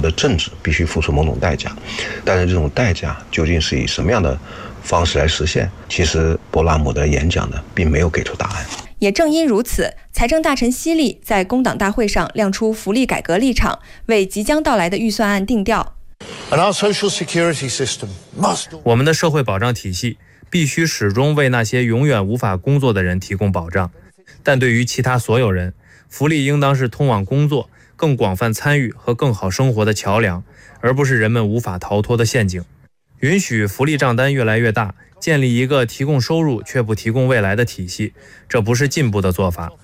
的政治必须付出某种代价，但是这种代价究竟是以什么样的方式来实现，其实博拉姆的演讲呢并没有给出答案。 也正因如此，财政大臣希利在工党大会上亮出福利改革立场，为即将到来的预算案定调。 我们的社会保障体系必须始终为那些永远无法工作的人提供保障，但对于其他所有人，福利应当是通往工作、更广泛参与和更好生活的桥梁，而不是人们无法逃脱的陷阱。允许福利账单越来越大，建立一个提供收入却不提供未来的体系，这不是进步的做法。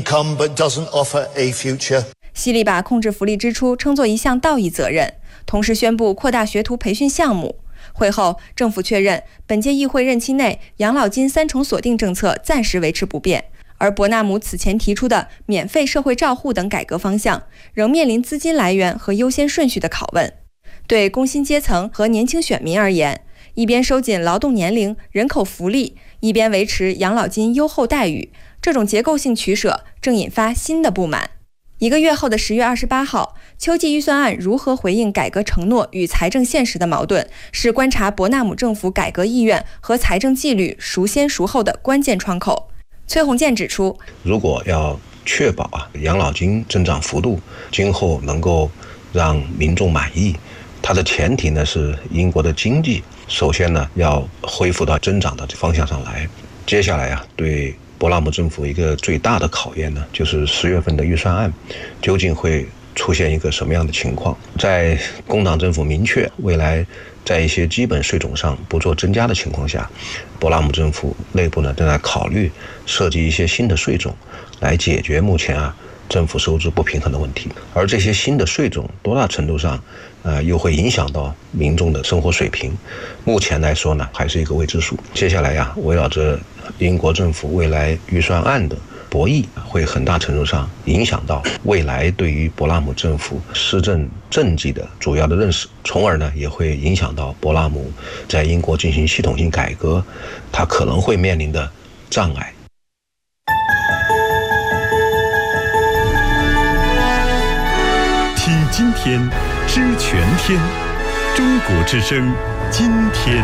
希利把控制福利支出称作一项道义责任，同时宣布扩大学徒培训项目。会后，政府确认本届议会任期内养老金3重锁定政策暂时维持不变，而伯纳姆此前提出的免费社会照护等改革方向仍面临资金来源和优先顺序的拷问。对工薪阶层和年轻选民而言，一边收紧劳动年龄、人口福利，一边维持养老金优厚待遇，这种结构性取舍正引发新的不满。1个月后的10月28号，秋季预算案如何回应改革承诺与财政现实的矛盾，是观察伯纳姆政府改革意愿和财政纪律孰先孰后的关键窗口。崔洪建指出， 如果要确保养老金增长幅度今后能够让民众满意，它的前提呢是英国的经济首先呢要恢复到增长的方向上来。接下来对博拉姆政府一个最大的考验呢，就是10月份的预算案究竟会出现一个什么样的情况。在工党政府明确未来在一些基本税种上不做增加的情况下，博拉姆政府内部呢正在考虑设计一些新的税种来解决目前政府收支不平衡的问题。而这些新的税种多大程度上又会影响到民众的生活水平，目前来说呢还是一个未知数。接下来围绕着英国政府未来预算案的博弈，会很大程度上影响到未来对于博拉姆政府施政政绩的主要的认识，从而呢也会影响到博拉姆在英国进行系统性改革他可能会面临的障碍。 听今天，知全天，中国之声，今天。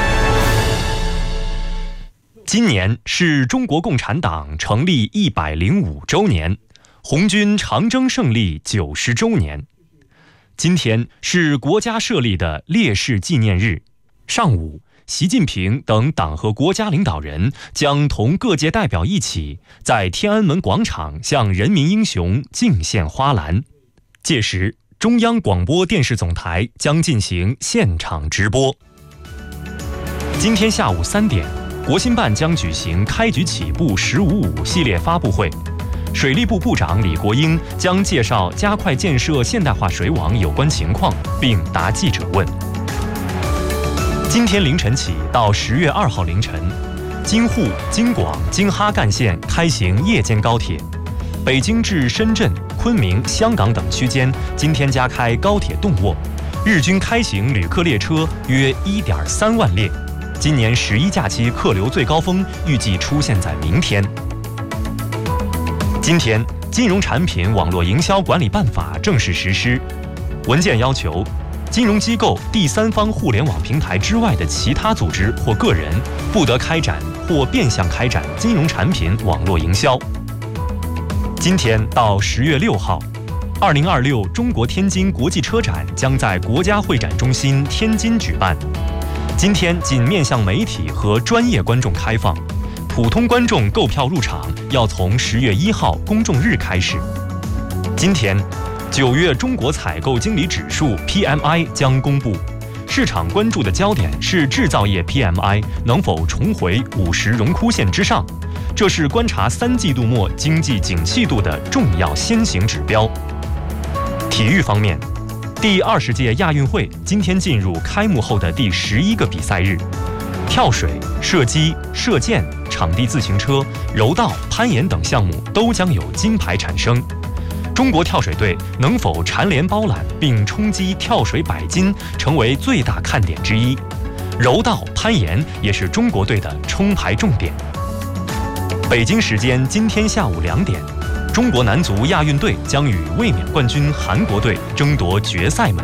今年是中国共产党成立105周年，红军长征胜利90周年。今天是国家设立的烈士纪念日。上午，习近平等党和国家领导人将同各界代表一起在天安门广场向人民英雄敬献花篮。届时，中央广播电视总台将进行现场直播。今天下午3点，国新办将举行开局起步“15.5”系列发布会，水利部部长李国英将介绍加快建设现代化水网有关情况，并答记者问。今天凌晨起到10月2号凌晨，京沪、京广、京哈干线开行夜间高铁，北京至深圳、昆明、香港等区间今天加开高铁动卧，日均开行旅客列车约1.3万列。今年11假期客流最高峰预计出现在明天。今天，金融产品网络营销管理办法正式实施，文件要求，金融机构、第三方互联网平台之外的其他组织或个人不得开展或变相开展金融产品网络营销。今天到10月6号，2026中国天津国际车展将在国家会展中心天津举办。今天仅面向媒体和专业观众开放，普通观众购票入场要从10月1号公众日开始。今天，9月中国采购经理指数 PMI 将公布，市场关注的焦点是制造业 PMI 能否重回50荣枯线之上，这是观察3季度末经济景气度的重要先行指标。体育方面，第20届亚运会今天进入开幕后的第11个比赛日，跳水、射击、射箭、场地自行车、柔道、攀岩等项目都将有金牌产生。中国跳水队能否蝉联包揽并冲击跳水100金，成为最大看点之一。柔道、攀岩也是中国队的冲牌重点。北京时间今天下午2点，中国男足亚运队将与卫冕冠军韩国队争夺决赛门